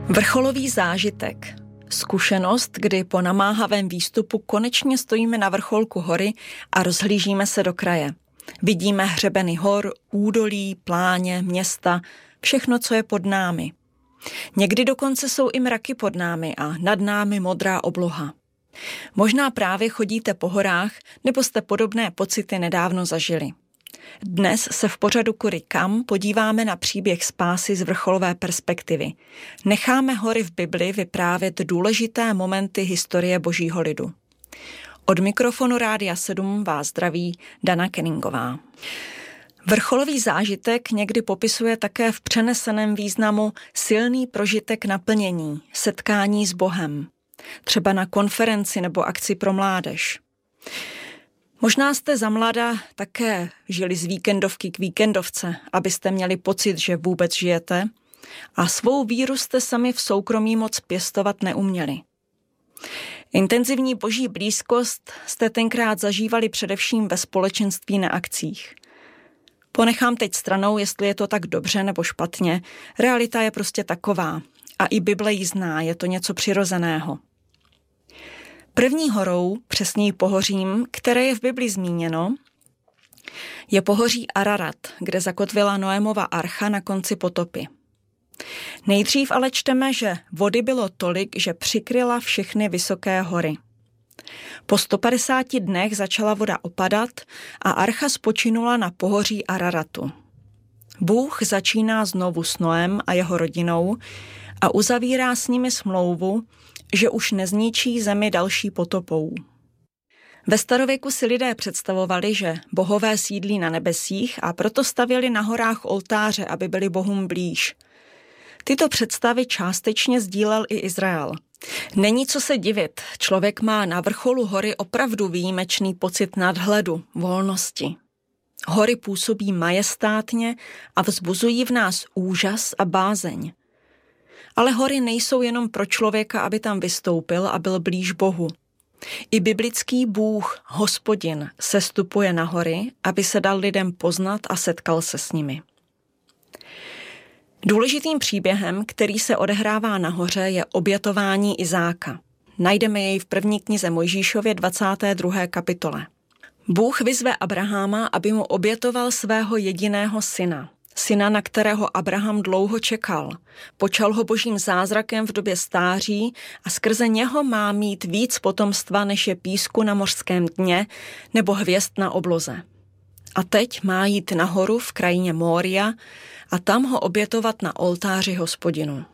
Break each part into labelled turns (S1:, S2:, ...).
S1: Vrcholový zážitek. Zkušenost, kdy po namáhavém výstupu konečně stojíme na vrcholku hory a rozhlížíme se do kraje. Vidíme hřebeny hor, údolí, pláně, města, všechno, co je pod námi. Někdy dokonce jsou i mraky pod námi a nad námi modrá obloha. Možná právě chodíte po horách, nebo jste podobné pocity nedávno zažili. Dnes se v pořadu Kudy kam podíváme na příběh spásy z vrcholové perspektivy. Necháme hory v Bibli vyprávět důležité momenty historie božího lidu. Od mikrofonu Rádia 7 vás zdraví Dana Kenningová. Vrcholový zážitek někdy popisuje také v přeneseném významu silný prožitek naplnění, setkání s Bohem, třeba na konferenci nebo akci pro mládež. Možná jste za mlada také žili z víkendovky k víkendovce, abyste měli pocit, že vůbec žijete, a svou víru jste sami v soukromí moc pěstovat neuměli. Intenzivní boží blízkost jste tenkrát zažívali především ve společenství na akcích. Ponechám teď stranou, jestli je to tak dobře nebo špatně, realita je prostě taková a i Bible ji zná, je to něco přirozeného. První horou, přesněji pohořím, které je v Bibli zmíněno, je pohoří Ararat, kde zakotvila Noémova archa na konci potopy. Nejdřív ale čteme, že vody bylo tolik, že přikryla všechny vysoké hory. Po 150 dnech začala voda opadat a archa spočinula na pohoří Araratu. Bůh začíná znovu s Noem a jeho rodinou a uzavírá s nimi smlouvu, že už nezničí zemi další potopou. Ve starověku si lidé představovali, že bohové sídlí na nebesích a proto stavěli na horách oltáře, aby byli bohům blíž. Tyto představy částečně sdílel i Izrael. Není co se divit, člověk má na vrcholu hory opravdu výjimečný pocit nadhledu, volnosti. Hory působí majestátně a vzbuzují v nás úžas a bázeň. Ale hory nejsou jenom pro člověka, aby tam vystoupil a byl blíž Bohu. I biblický Bůh, Hospodin, sestupuje na hory, aby se dal lidem poznat a setkal se s nimi. Důležitým příběhem, který se odehrává nahoře, je obětování Izáka. Najdeme jej v první knize Mojžíšově 22. kapitole. Bůh vyzve Abraháma, aby mu obětoval svého jediného syna. Syna, na kterého Abraham dlouho čekal. Počal ho božím zázrakem v době stáří a skrze něho má mít víc potomstva, než je písku na mořském dně nebo hvězd na obloze. A teď má jít nahoru v krajině Mória a tam ho obětovat na oltáři Hospodinu.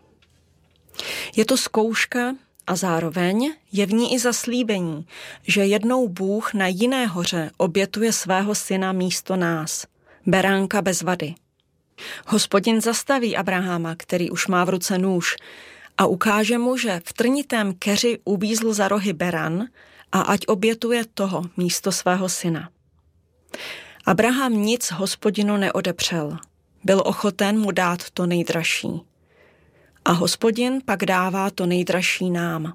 S1: Je to zkouška a zároveň je v ní i zaslíbení, že jednou Bůh na jiné hoře obětuje svého syna místo nás, beránka bez vady. Hospodin zastaví Abraháma, který už má v ruce nůž, a ukáže mu, že v trnitém keři uvízl za rohy beran a ať obětuje toho místo svého syna. Abraham nic Hospodinu neodepřel. Byl ochoten mu dát to nejdražší. A Hospodin pak dává to nejdražší nám.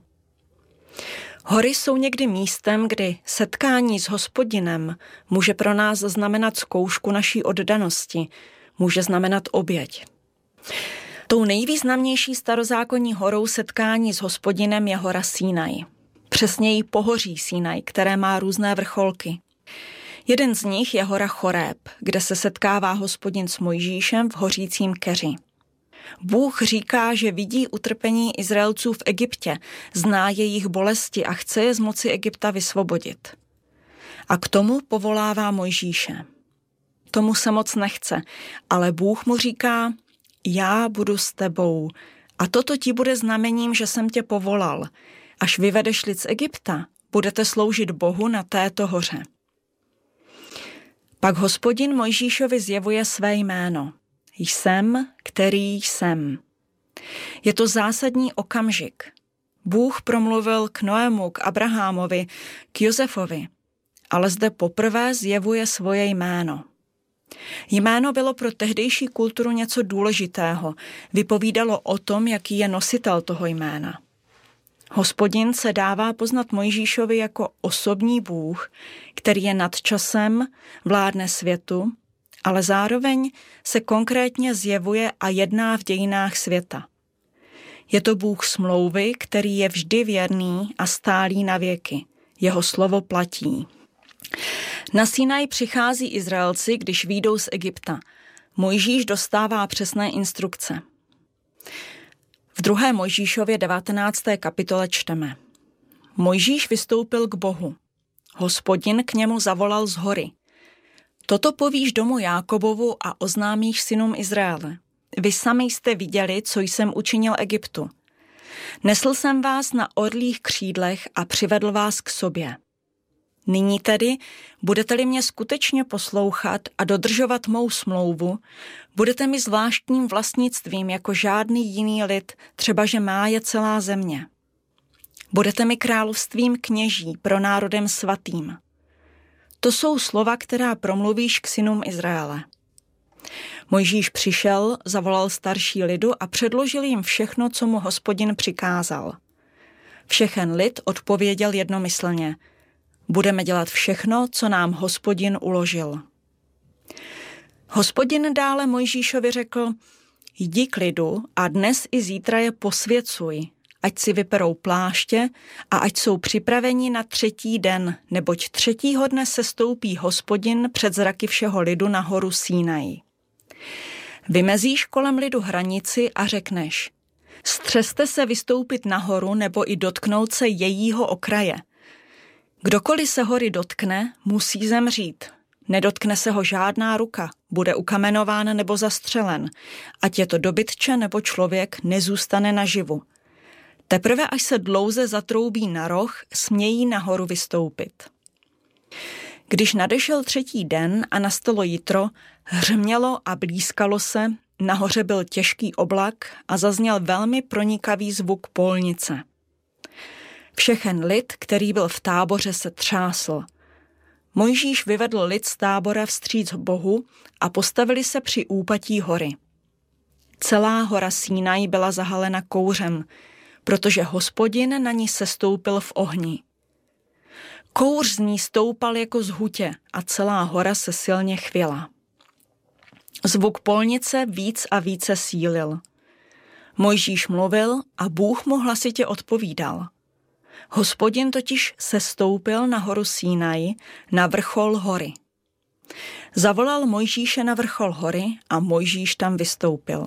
S1: Hory jsou někdy místem, kdy setkání s Hospodinem může pro nás znamenat zkoušku naší oddanosti, může znamenat oběť. Tou nejvýznamnější starozákonní horou setkání s Hospodinem je hora Sinaj. Přesněji pohoří Sinaj, které má různé vrcholky. Jeden z nich je hora Choreb, kde se setkává Hospodin s Mojžíšem v hořícím keři. Bůh říká, že vidí utrpení Izraelců v Egyptě, zná jejich bolesti a chce je z moci Egypta vysvobodit. A k tomu povolává Mojžíše. Tomu se moc nechce, ale Bůh mu říká, já budu s tebou a toto ti bude znamením, že jsem tě povolal. Až vyvedeš lid z Egypta, budete sloužit Bohu na této hoře. Pak Hospodin Mojžíšovi zjevuje své jméno. Jsem, který jsem. Je to zásadní okamžik. Bůh promluvil k Noému, k Abrahamovi, k Josefovi, ale zde poprvé zjevuje svoje jméno. Jméno bylo pro tehdejší kulturu něco důležitého, vypovídalo o tom, jaký je nositel toho jména. Hospodin se dává poznat Mojžíšovi jako osobní Bůh, který je nad časem, vládne světu, ale zároveň se konkrétně zjevuje a jedná v dějinách světa. Je to Bůh smlouvy, který je vždy věrný a stálý na věky. Jeho slovo platí. Na Sinaj přichází Izraelci, když vyjdou z Egypta. Mojžíš dostává přesné instrukce. V 2. Mojžíšově 19. kapitole čteme. Mojžíš vystoupil k Bohu. Hospodin k němu zavolal z hory. Toto povíš domu Jákobovu a oznámíš synům Izraele. Vy sami jste viděli, co jsem učinil Egyptu. Nesl jsem vás na orlích křídlech a přivedl vás k sobě. Nyní tedy, budete-li mě skutečně poslouchat a dodržovat mou smlouvu, budete mi zvláštním vlastnictvím jako žádný jiný lid, třeba že má je celá země. Budete mi královstvím kněží pro národem svatým. To jsou slova, která promluvíš k synům Izraele. Mojžíš přišel, zavolal starší lidu a předložil jim všechno, co mu Hospodin přikázal. Všechen lid odpověděl jednomyslně. Budeme dělat všechno, co nám Hospodin uložil. Hospodin dále Mojžíšovi řekl, jdi k lidu a dnes i zítra je posvěcuj, ať si vyperou pláště a ať jsou připraveni na 3. den, neboť 3. dne sestoupí Hospodin před zraky všeho lidu na horu Sinaj. Vymezíš kolem lidu hranici a řekneš, střeste se vystoupit nahoru nebo i dotknout se jejího okraje. Kdokoliv se hory dotkne, musí zemřít. Nedotkne se ho žádná ruka, bude ukamenován nebo zastřelen, ať je to dobytče nebo člověk, nezůstane naživu. Teprve až se dlouze zatroubí na roh, smějí nahoru vystoupit. Když nadešel 3. den a nastalo jitro, hřmělo a blízkalo se, nahoře byl těžký oblak a zazněl velmi pronikavý zvuk polnice. Všechen lid, který byl v táboře, se třásl. Mojžíš vyvedl lid z tábora vstříc Bohu a postavili se při úpatí hory. Celá hora Sinaj byla zahalena kouřem, protože Hospodin na ní sestoupil v ohni. Kouř z ní stoupal jako z hutě a celá hora se silně chvěla. Zvuk polnice víc a více sílil. Mojžíš mluvil a Bůh mu hlasitě odpovídal. Hospodin totiž sestoupil na horu Sinaj, na vrchol hory. Zavolal Mojžíše na vrchol hory a Mojžíš tam vystoupil.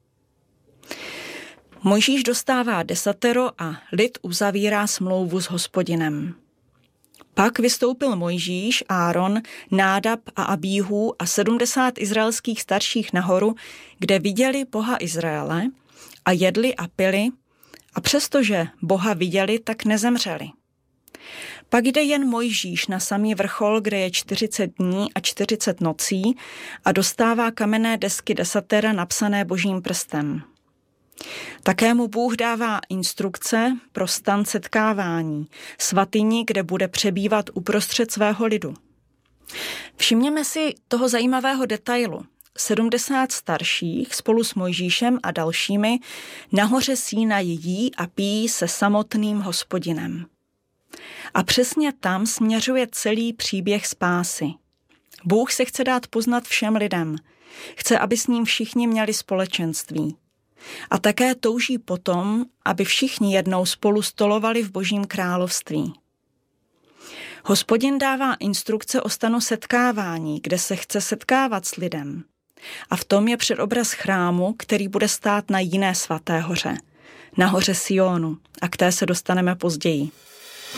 S1: Mojžíš dostává 10 a lid uzavírá smlouvu s Hospodinem. Pak vystoupil Mojžíš, Áron, Nádab a Abíhu a 70 izraelských starších nahoru, kde viděli Boha Izraele a jedli a pili, a přestože Boha viděli, tak nezemřeli. Pak jde jen Mojžíš na samý vrchol, kde je 40 dní a 40 nocí a dostává kamenné desky desatera napsané Božím prstem. Také mu Bůh dává instrukce pro stan setkávání, svatyni, kde bude přebývat uprostřed svého lidu. Všimněme si toho zajímavého detailu. 70 starších spolu s Mojžíšem a dalšími nahoře Sinaj jí a pijí se samotným Hospodinem. A přesně tam směřuje celý příběh spásy. Bůh se chce dát poznat všem lidem. Chce, aby s ním všichni měli společenství. A také touží potom, aby všichni jednou spolu stolovali v Božím království. Hospodin dává instrukce o stanu setkávání, kde se chce setkávat s lidem. A v tom je předobraz chrámu, který bude stát na jiné svaté hoře, na hoře Sionu, a k té se dostaneme později.